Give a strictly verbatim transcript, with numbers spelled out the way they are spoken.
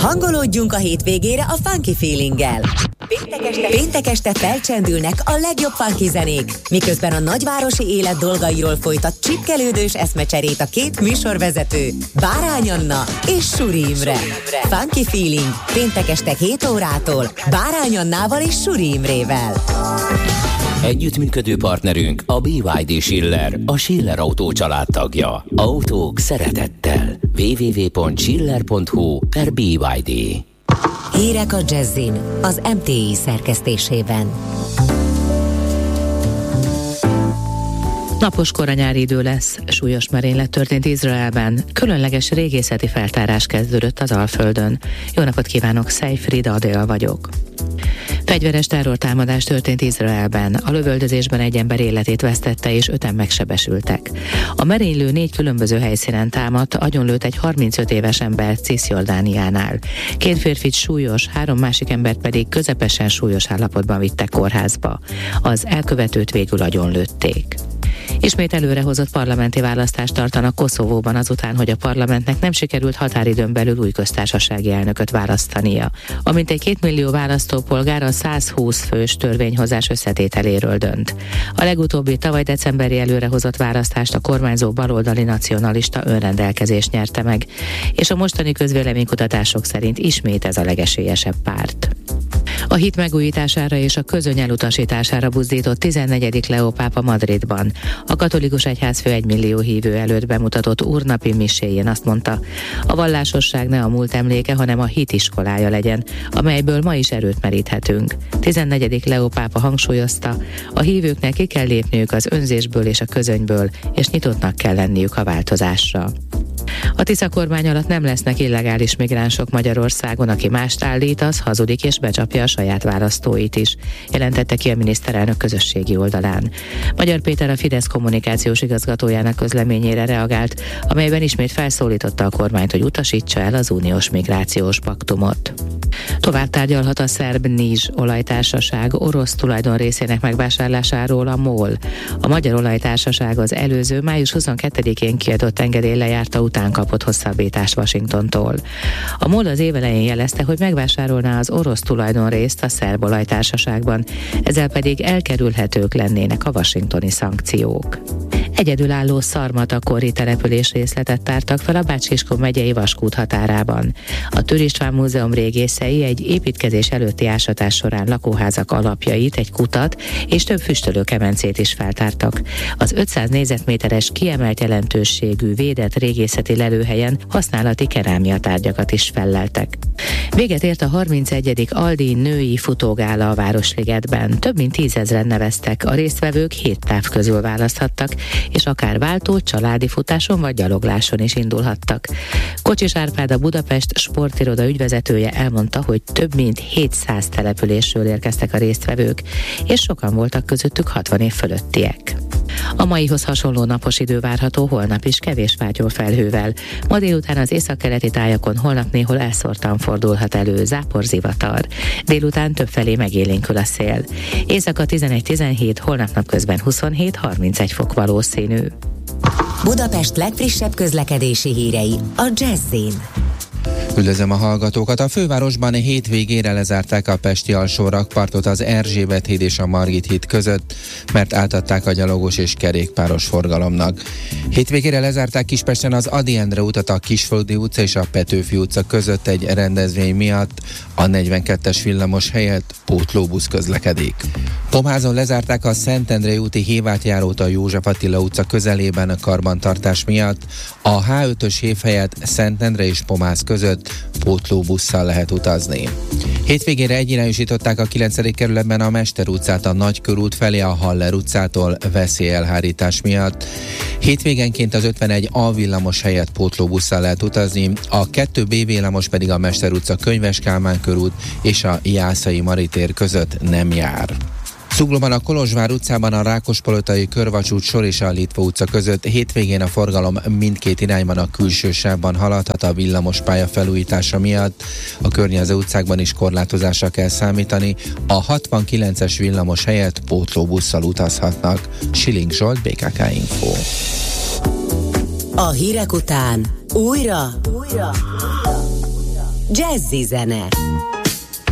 Hangolódjunk a hétvégére a Funky Feelinggel. Péntek este, péntek este felcsendülnek a legjobb funky zenék, miközben a nagyvárosi élet dolgairól folytat csipkelődős eszmecserét a két műsorvezető, Bárány Anna és Suri Imre. Funky Feeling, péntek este hét órától Bárány Annával és Suri Imrével. Együttműködő partnerünk a bé vé dé Schiller, a Schiller Autó család tagja. Autók szeretettel. double-u double-u double-u pont schiller pont hu per bé vé dé. Hírek a Jazzin, az em té i szerkesztésében. Napos koranyári idő lesz, súlyos merénylet történt Izraelben, különleges régészeti feltárás kezdődött az Alföldön. Jó napot kívánok, Seyfried Adél vagyok. Fegyveres terrortámadás történt Izraelben. A lövöldözésben egy ember életét vesztette és öten megsebesültek. A merénylő négy különböző helyszínen támadt, agyonlőtt egy harmincöt éves ember Cisjordániánál. Két férfit súlyos, három másik embert pedig közepesen súlyos állapotban vittek kórházba. Az elkövetőt végül agyonlőtték. Ismét előrehozott parlamenti választást tartanak Koszovóban azután, hogy a parlamentnek nem sikerült határidőn belül új köztársasági elnököt választania. Amint egy két millió választópolgár a száz húsz fős törvényhozás összetételéről dönt. A legutóbbi tavaly decemberi előrehozott választást a kormányzó baloldali nacionalista önrendelkezés nyerte meg, és a mostani közvéleménykutatások szerint ismét ez a legesélyesebb párt. A hit megújítására és a közöny elutasítására buzdított tizennegyedik Leó pápa Madridban. A katolikus egyházfő egymillió hívő előtt bemutatott úrnapi miséjén azt mondta, a vallásosság ne a múlt emléke, hanem a hit iskolája legyen, amelyből ma is erőt meríthetünk. tizennegyedik Leó pápa hangsúlyozta, a hívőknek ki kell lépniük az önzésből és a közönyből, és nyitottnak kell lenniük a változásra. A Tisza kormány alatt nem lesznek illegális migránsok Magyarországon, aki mást állít, az hazudik és becsapja a saját választóit is, jelentette ki a miniszterelnök közösségi oldalán. Magyar Péter a Fidesz kommunikációs igazgatójának közleményére reagált, amelyben ismét felszólította a kormányt, hogy utasítsa el az uniós migrációs paktumot. Tovább tárgyalhat a szerb Nizs olajtársaság orosz tulajdon részének megvásárlásáról a MOL. A Magyar Olajtársaság az előző május huszonkettedikén kiadott engedély lejárta után kapott hosszabbítást Washingtontól. A MOL az év elején jelezte, hogy megvásárolná az orosz tulajdonrészt a szerb olajtársaságban, ezzel pedig elkerülhetők lennének a washingtoni szankciók. Egyedülálló szarmatakori település részletet tártak fel a Bács-Kiskun megyei Vaskút határában. A Tőr István Múzeum régészei egy építkezés előtti ásatás során lakóházak alapjait, egy kutat és több füstölőkemencét is feltártak. Az ötszáz négyzetméteres kiemelt jelentőségű védett régészeti lelőhelyen használati kerámiatárgyakat is felleltek. Véget ért a harmincegyedik Aldi női futógála a Városligetben. Több mint tízezren neveztek, a résztvevők hét táv közül választhattak, és akár váltó, családi futáson vagy gyalogláson is indulhattak. Kocsis Árpád, a Budapest sportiroda ügyvezetője elmondta, hogy több mint hétszáz településről érkeztek a résztvevők, és sokan voltak közöttük hatvan év fölöttiek. A maihoz hasonló napos idő várható holnap is kevés fátyol felhővel. Ma délután az északkeleti tájakon holnap néhol elszórtan fordulhat elő záporzivatar. Délután többfelé megélénkül a szél. Éjszaka tizenegy-tizenhét, holnap napközben huszonhét-harmincegy fok valószínű. Budapest legfrissebb közlekedési hírei a Jazzin. Üdvözlöm a hallgatókat! A fővárosban hétvégére lezárták a pesti alsó rakpartot az Erzsébet híd és a Margit híd között, mert átadták a gyalogos és kerékpáros forgalomnak. Hétvégére lezárták Kispesten az Ady Endre utat a Kisföldi utca és a Petőfi utca között egy rendezvény miatt, a negyvenkettes villamos helyett pótlóbusz közlekedik. Pomházon lezárták a Szentendrei úti Hévátjárót a József Attila utca közelében a karbantartás miatt, a há ötös hév helyett Szentendre és Pomház között pótlóbusszal lehet utazni. Hétvégére egyirányosították a kilencedik kerületben a Mester utcát a Nagykörút felé a Haller utcától veszélyelhárítás miatt. Hétvégenként az ötvenegy A villamos helyett pótlóbusszal lehet utazni, a kettő B villamos pedig a Mester utca, Könyves Kálmán körút és a Jászai Maritér között nem jár. Zuglóban a Kolozsvár utcában a Rákospalotai körvasút sor és a Litva utca között hétvégén a forgalom mindkét irányban a külső sávban haladhat a villamospálya felújítása miatt. A környező utcákban is korlátozásra kell számítani, a hatvankilences villamos helyett pótlóbusszal utazhatnak. Schilling Zsolt, bé ká ká Info. A hírek után újra, újra, Jazzy zene.